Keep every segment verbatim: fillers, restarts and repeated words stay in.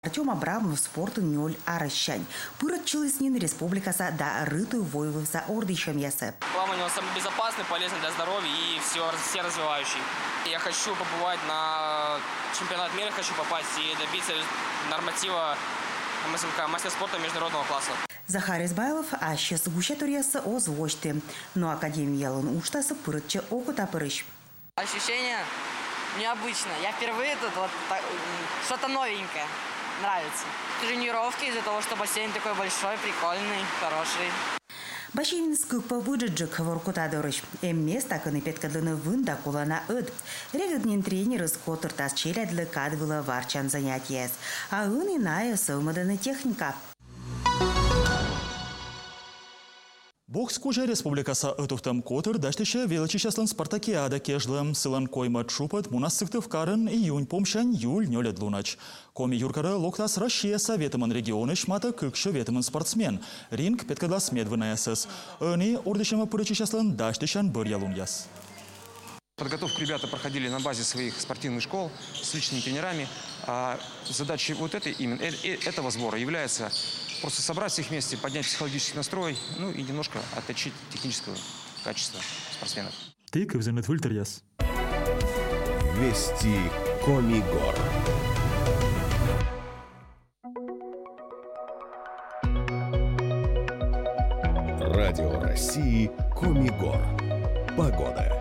Артем Абрамов спорту ноль аращань. Пырат Челыснин республикаса да рытую воевывса ордышем ясы. Плавание самый безопасный, полезный для здоровья и все, все развивающий. Я хочу побывать на чемпионат мира, хочу попасть и добиться норматива мастер спорта международного класса. Захар Избайлов аще сгуща турьясы озвучты, но академиялын уштасы пырытче окута пырыш. Ощущение необычно. Я впервые тут вот что-то новенькое. Нравится. Тренировки из-за того, что бассейн такой большой, прикольный, хороший. Бассейн скупа выджиджик воркута дорож. Эммес такыны петкадыны вында кулана ыд. Регаднин тренер из котыртас челядлы кадвыла варчан занятиес. А ын иная сылмаданы техника. Бокс кужа республикаса ытуфтам котыр даштыша величищаслан спартакиада кежлым сылан койма чупат мунассыктыв карын июнь помшан юль нёлет лунач. Коми юркара локтас Россия советымын регионы шмата кыкшы ветымын спортсмен. Ринг петкадлас медвынаясыз. Ыни ордышыма пырычищаслан даштышан бір ялун яс. Подготовку ребята проходили на базе своих спортивных школ с личными тренерами. А задачей вот этой, именно этого сбора является просто собрать всех вместе, поднять психологический настрой, ну и немножко отточить техническое качество спортсменов. Ты как занят фильтр яс. Вести Комигор. Радио России Комигор. Погода.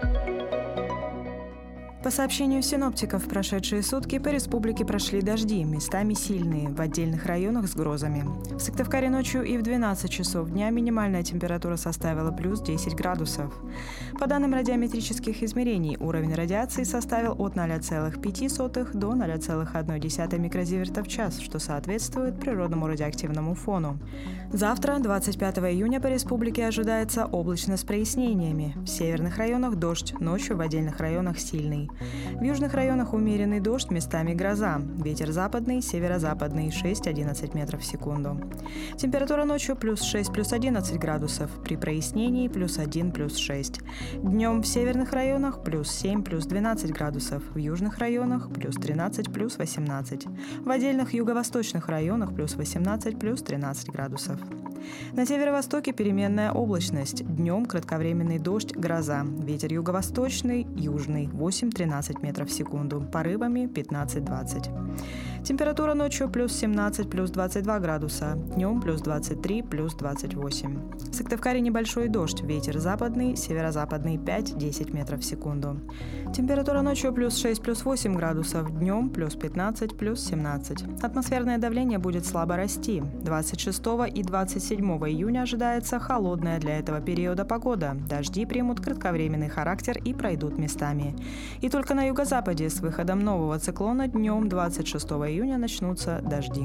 По сообщению синоптиков, в прошедшие сутки по республике прошли дожди, местами сильные, в отдельных районах с грозами. В Сыктывкаре ночью и в двенадцать часов дня минимальная температура составила плюс десять градусов. По данным радиометрических измерений, уровень радиации составил от ноль целых пять сотых до ноль целых одна десятая микрозиверта в час, что соответствует природному радиоактивному фону. Завтра, двадцать пятого июня, по республике ожидается облачно с прояснениями. В северных районах дождь, ночью в отдельных районах сильный. В южных районах умеренный дождь, местами гроза. Ветер западный, северо-западный шесть-одиннадцать метров в секунду. Температура ночью плюс шесть, плюс одиннадцать градусов. При прояснении плюс один, плюс шесть. Днем в северных районах плюс семь, плюс двенадцать градусов. В южных районах плюс тринадцать, плюс восемнадцать. В отдельных юго-восточных районах плюс восемнадцать, плюс тринадцать градусов. На северо-востоке переменная облачность. Днем кратковременный дождь, гроза. Ветер юго-восточный, южный восемь-тринадцать метров в секунду. Порывами пятнадцать-двадцать. Температура ночью плюс семнадцать, плюс двадцать два градуса. Днем плюс двадцать три, плюс двадцать восемь. В Сыктывкаре небольшой дождь. Ветер западный, северо-западный пять-десять метров в секунду. Температура ночью плюс шесть, плюс восемь градусов. Днем плюс пятнадцать, плюс семнадцать. Атмосферное давление будет слабо расти. двадцать шестого и двадцать седьмого июня ожидается холодная для этого периода погода. Дожди примут кратковременный характер и пройдут местами. И только на юго-западе с выходом нового циклона днем двадцать шестого июня начнутся дожди.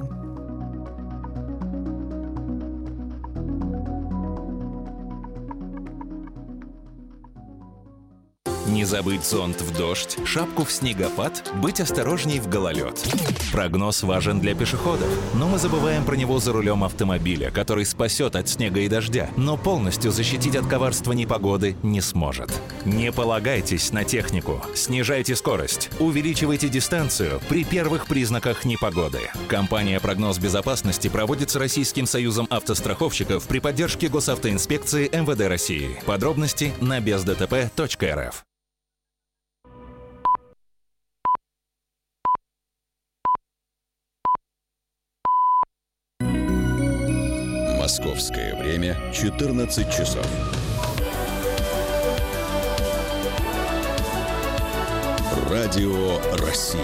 Не забыть зонт в дождь, шапку в снегопад, быть осторожней в гололед. Прогноз важен для пешеходов, но мы забываем про него за рулем автомобиля, который спасет от снега и дождя, но полностью защитить от коварства непогоды не сможет. Не полагайтесь на технику, снижайте скорость, увеличивайте дистанцию при первых признаках непогоды. Компания «Прогноз безопасности» проводится Российским союзом автостраховщиков при поддержке Госавтоинспекции эм вэ дэ России. Подробности на без дэ тэ пэ точка эр эф. Московское время четырнадцать часов. Радио России.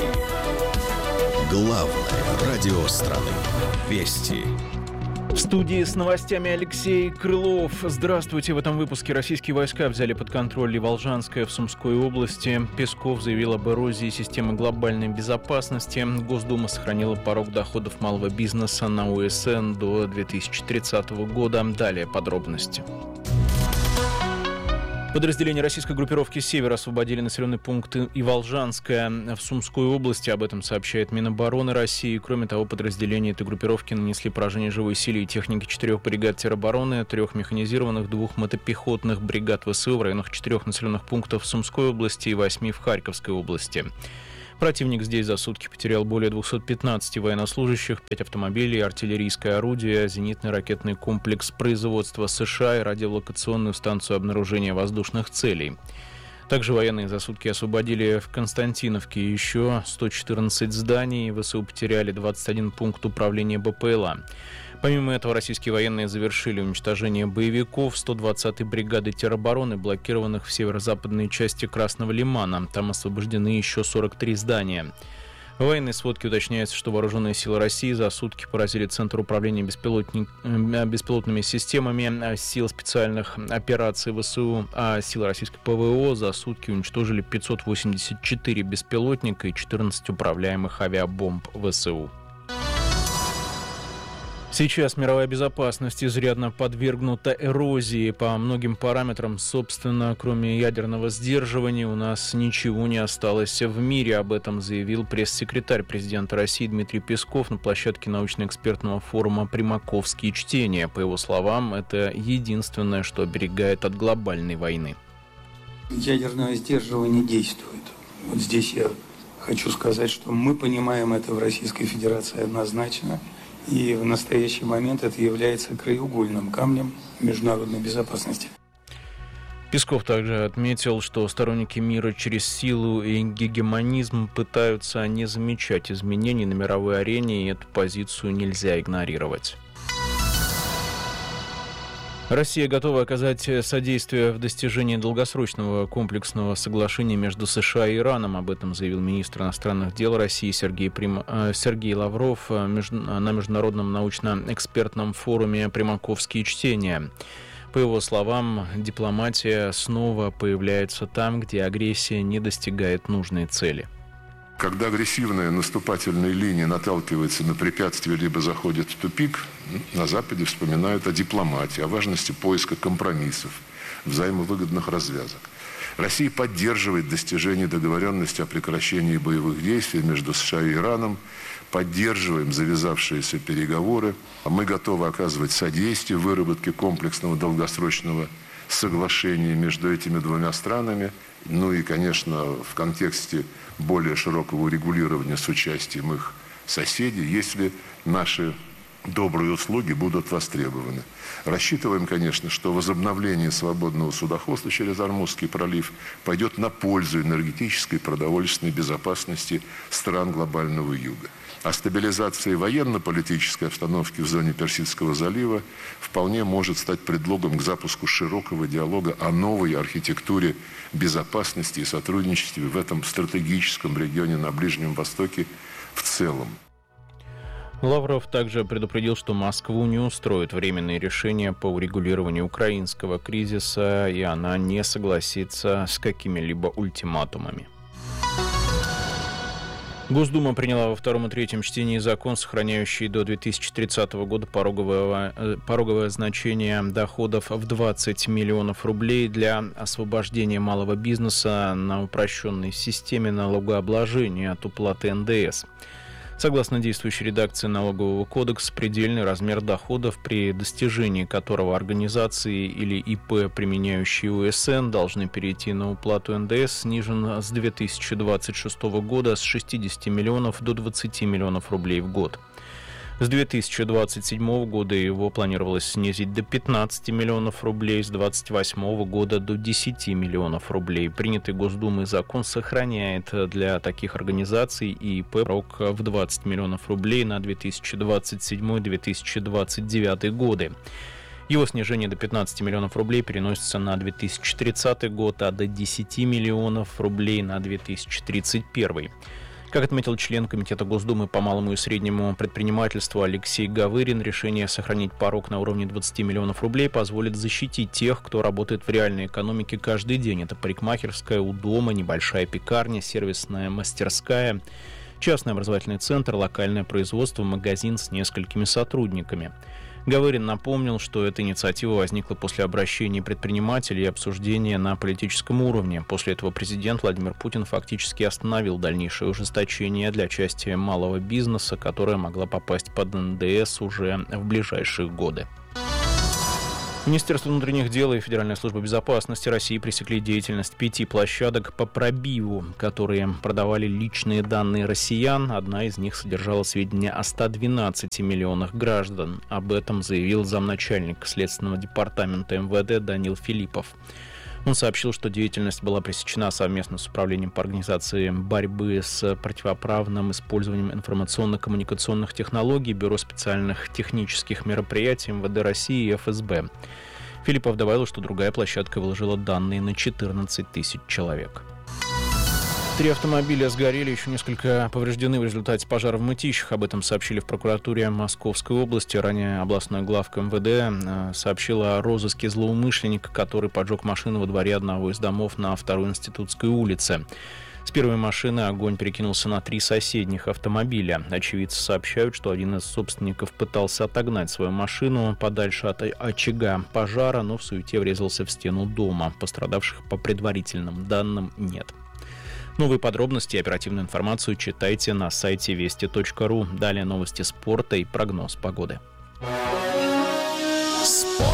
Главное радио страны. Вести. В студии с новостями Алексей Крылов. Здравствуйте. В этом выпуске российские войска взяли под контроль Ливолжанское в Сумской области. Песков заявил об эрозии системы глобальной безопасности. Госдума сохранила порог доходов малого бизнеса на у эс эн до две тысячи тридцатого года. Далее подробности. Подразделения российской группировки «Север» освободили населенный пункт Иволжанское в Сумской области. Об этом сообщает Минобороны России. Кроме того, подразделения этой группировки нанесли поражение живой силе и технике четырех бригад теробороны, трех механизированных, двух мотопехотных бригад вэ эс эл в районах четырех населенных пунктов в Сумской области и восьми в Харьковской области. Противник здесь за сутки потерял более двухсот пятнадцати военнослужащих, пять автомобилей, артиллерийское орудие, зенитный ракетный комплекс производства США и радиолокационную станцию обнаружения воздушных целей. Также военные за сутки освободили в Константиновке еще сто четырнадцать зданий, ВСУ потеряли двадцать один пункт управления БПЛА. Помимо этого, российские военные завершили уничтожение боевиков сто двадцатой бригады теробороны, блокированных в северо-западной части Красного Лимана. Там освобождены еще сорок три здания. В военной сводке уточняется, что вооруженные силы России за сутки поразили Центр управления беспилотни... беспилотными системами сил специальных операций ВСУ, а силы российской ПВО за сутки уничтожили пятьсот восемьдесят четыре беспилотника и четырнадцать управляемых авиабомб ВСУ. Сейчас мировая безопасность изрядно подвергнута эрозии по многим параметрам. Собственно, кроме ядерного сдерживания, у нас ничего не осталось в мире. Об этом заявил пресс-секретарь президента России Дмитрий Песков на площадке научно-экспертного форума «Примаковские чтения». По его словам, это единственное, что оберегает от глобальной войны. Ядерное сдерживание действует. Вот здесь я хочу сказать, что мы понимаем это в Российской Федерации однозначно. И в настоящий момент это является краеугольным камнем международной безопасности. Песков также отметил, что сторонники мира через силу и гегемонизм пытаются не замечать изменений на мировой арене, и эту позицию нельзя игнорировать. Россия готова оказать содействие в достижении долгосрочного комплексного соглашения между США и Ираном. Об этом заявил министр иностранных дел России Сергей, Прим... Сергей Лавров на международном научно-экспертном форуме «Примаковские чтения». По его словам, дипломатия снова появляется там, где агрессия не достигает нужной цели. Когда агрессивная наступательная линия наталкивается на препятствие либо заходит в тупик, на Западе вспоминают о дипломатии, о важности поиска компромиссов, взаимовыгодных развязок. Россия поддерживает достижение договоренности о прекращении боевых действий между США и Ираном, поддерживаем завязавшиеся переговоры. Мы готовы оказывать содействие в выработке комплексного долгосрочного соглашения между этими двумя странами. Ну и, конечно, в контексте более широкого урегулирования с участием их соседей, если наши добрые услуги будут востребованы. Рассчитываем, конечно, что возобновление свободного судоходства через Ормузский пролив пойдет на пользу энергетической и продовольственной безопасности стран глобального юга. А стабилизация военно-политической обстановки в зоне Персидского залива вполне может стать предлогом к запуску широкого диалога о новой архитектуре безопасности и сотрудничестве в этом стратегическом регионе на Ближнем Востоке в целом. Лавров также предупредил, что Москву не устроит временные решения по урегулированию украинского кризиса, и она не согласится с какими-либо ультиматумами. Госдума приняла во втором и третьем чтении закон, сохраняющий до две тысячи тридцатого года пороговое, пороговое значение доходов в двадцать миллионов рублей для освобождения малого бизнеса на упрощенной системе налогообложения от уплаты эн дэ эс. Согласно действующей редакции Налогового кодекса, предельный размер доходов, при достижении которого организации или и пэ, применяющие у эс эн, должны перейти на уплату эн дэ эс, снижен с две тысячи двадцать шестого года с шестидесяти миллионов до двадцати миллионов рублей в год. С две тысячи двадцать седьмого года его планировалось снизить до пятнадцати миллионов рублей, с две тысячи двадцать восьмого года до десяти миллионов рублей. Принятый Госдумой закон сохраняет для таких организаций и и пэ порог в двадцать миллионов рублей на две тысячи двадцать седьмой — две тысячи двадцать девятый годы. Его снижение до пятнадцати миллионов рублей переносится на две тысячи тридцатый год, а до десяти миллионов рублей на две тысячи тридцать первый. Как отметил член Комитета Госдумы по малому и среднему предпринимательству Алексей Гавырин, решение сохранить порог на уровне двадцати миллионов рублей позволит защитить тех, кто работает в реальной экономике каждый день. Это парикмахерская у дома, небольшая пекарня, сервисная мастерская, частный образовательный центр, локальное производство, магазин с несколькими сотрудниками. Гавырин напомнил, что эта инициатива возникла после обращения предпринимателей и обсуждения на политическом уровне. После этого президент Владимир Путин фактически остановил дальнейшее ужесточение для части малого бизнеса, которая могла попасть под эн дэ эс уже в ближайшие годы. Министерство внутренних дел и Федеральная служба безопасности России пресекли деятельность пяти площадок по пробиву, которые продавали личные данные россиян. Одна из них содержала сведения о ста двенадцати миллионах граждан. Об этом заявил замначальника Следственного департамента эм вэ дэ Данил Филиппов. Он сообщил, что деятельность была пресечена совместно с Управлением по организации борьбы с противоправным использованием информационно-коммуникационных технологий, Бюро специальных технических мероприятий эм вэ дэ России и эф эс бэ. Филиппов добавил, что другая площадка выложила данные на четырнадцать тысяч человек. Три автомобиля сгорели, еще несколько повреждены в результате пожара в Мытищах. Об этом сообщили в прокуратуре Московской области. Ранее областная главка эм вэ дэ сообщила о розыске злоумышленника, который поджег машину во дворе одного из домов на Второй Институтской улице. С первой машины огонь перекинулся на три соседних автомобиля. Очевидцы сообщают, что один из собственников пытался отогнать свою машину подальше от очага пожара, но в суете врезался в стену дома. Пострадавших по предварительным данным нет. Новые подробности и оперативную информацию читайте на сайте вести точка ру. Далее новости спорта и прогноз погоды. Спорт.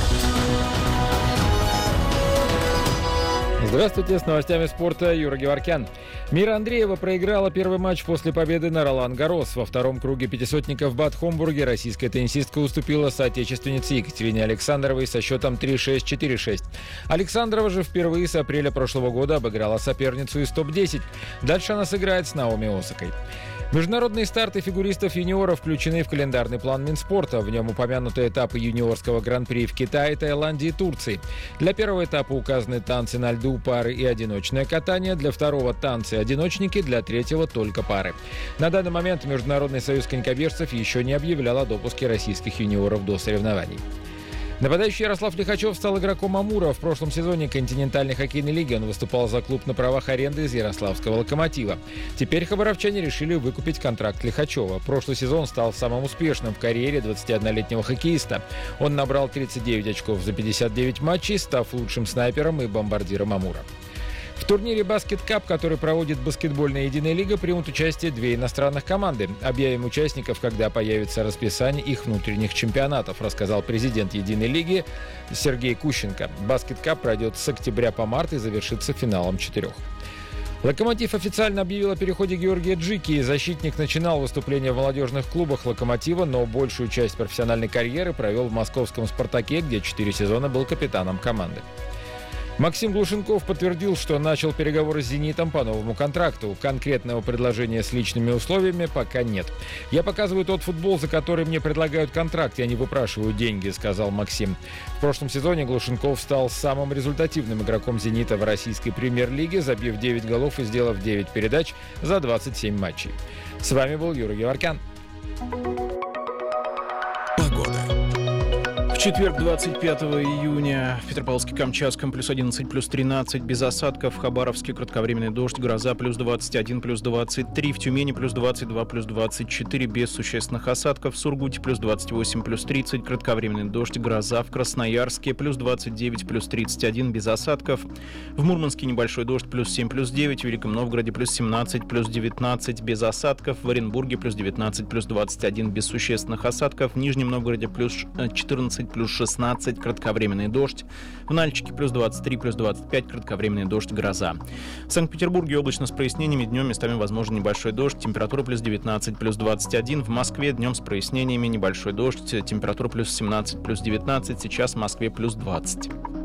Здравствуйте, с новостями спорта Юра Геворкян. Мира Андреева проиграла первый матч после победы на Ролан-Гаррос. Во втором круге пятисотника в Бад-Хомбурге российская теннисистка уступила соотечественнице Екатерине Александровой со счетом три шесть - четыре шесть. Александрова же впервые с апреля прошлого года обыграла соперницу из топ десять. Дальше она сыграет с Наоми Осакой. Международные старты фигуристов-юниоров включены в календарный план Минспорта. В нем упомянуты этапы юниорского гран-при в Китае, Таиланде и Турции. Для первого этапа указаны танцы на льду, пары и одиночное катание. Для второго танцы и одиночники, для третьего только пары. На данный момент Международный союз конькобежцев еще не объявлял о допуске российских юниоров до соревнований. Нападающий Ярослав Лихачев стал игроком «Амура». В прошлом сезоне континентальной хоккейной лиги он выступал за клуб на правах аренды из ярославского «Локомотива». Теперь хабаровчане решили выкупить контракт Лихачева. Прошлый сезон стал самым успешным в карьере двадцатиоднолетнего хоккеиста. Он набрал тридцать девять очков за пятьдесят девять матчей, став лучшим снайпером и бомбардиром «Амура». В турнире «Баскет Кап», который проводит баскетбольная единая лига, примут участие две иностранных команды. Объявим участников, когда появится расписание их внутренних чемпионатов, рассказал президент единой лиги Сергей Кущенко. «Баскет Кап» пройдет с октября по март и завершится финалом четырех. «Локомотив» официально объявил о переходе Георгия Джики. Защитник начинал выступления в молодежных клубах «Локомотива», но большую часть профессиональной карьеры провел в московском «Спартаке», где четыре сезона был капитаном команды. Максим Глушенков подтвердил, что начал переговоры с «Зенитом» по новому контракту. Конкретного предложения с личными условиями пока нет. «Я показываю тот футбол, за который мне предлагают контракт, я не выпрашиваю деньги», — сказал Максим. В прошлом сезоне Глушенков стал самым результативным игроком «Зенита» в российской премьер-лиге, забив девять голов и сделав девять передач за двадцать семь матчей. С вами был Юра Геворкян. В четверг, двадцать пятого июня, в Петропавловске-Камчатском плюс одиннадцать, плюс тринадцать, без осадков. В Хабаровске кратковременный дождь, гроза плюс двадцать один, плюс двадцать три. В Тюмени плюс двадцать два, плюс двадцать четыре, без существенных осадков. В Сургуте плюс двадцать восемь, плюс тридцать, кратковременный дождь, гроза. В Красноярске плюс двадцать девять, плюс тридцать один, без осадков. В Мурманске небольшой дождь, плюс семь, плюс девять. В Великом Новгороде плюс семнадцать, плюс девятнадцать, без осадков. В Оренбурге плюс девятнадцать, плюс двадцать один, без существенных осадков. В Нижнем Новгороде плюс четырнадцать, плюс шестнадцать, кратковременный дождь. В Нальчике плюс двадцать три, плюс двадцать пять, кратковременный дождь, гроза. В Санкт-Петербурге облачно с прояснениями, днем местами возможен небольшой дождь, температура плюс девятнадцать, плюс двадцать один. В Москве днем с прояснениями, небольшой дождь, температура плюс семнадцать, плюс девятнадцать, сейчас в Москве плюс двадцать.